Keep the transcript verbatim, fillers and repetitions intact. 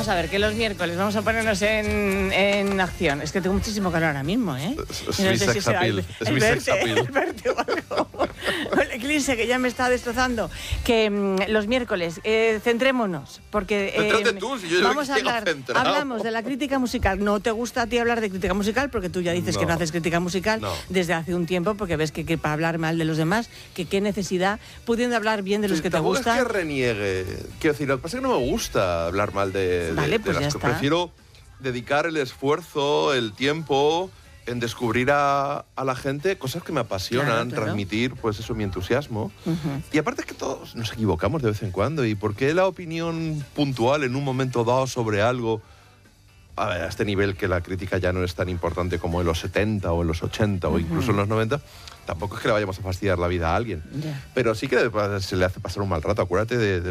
vamos a ver, que los miércoles vamos a ponernos en, en acción. Es que tengo muchísimo calor ahora mismo, ¿eh? Es, es no mi sé sex si appeal. El, es el mi verte, sex appeal. El verte o algo. El eclipse que ya me está destrozando. Que mmm, los miércoles, eh, centrémonos, porque eh, tú, si yo vamos a hablar, centrado. hablamos de la crítica musical. No te gusta a ti hablar de crítica musical porque tú ya dices no. que no haces crítica musical no. desde hace un tiempo, porque ves que, que para hablar mal de los demás, que qué necesidad, pudiendo hablar bien de los sí, que te gustan. Es que reniegue. Quiero decir, lo que pasa es que no me gusta hablar mal de, vale, de, pues de ya las está. Prefiero dedicar el esfuerzo, el tiempo en descubrir a, a la gente cosas que me apasionan, claro, claro. transmitir, pues eso, mi entusiasmo. Uh-huh. Y aparte es que todos nos equivocamos de vez en cuando. ¿Y por qué la opinión puntual en un momento dado sobre algo, a ver, a este nivel que la crítica ya no es tan importante como en los setenta o en los ochenta uh-huh. o incluso en los noventa, tampoco es que le vayamos a fastidiar la vida a alguien. Yeah. Pero sí que se le hace pasar un mal rato. Acuérdate de, de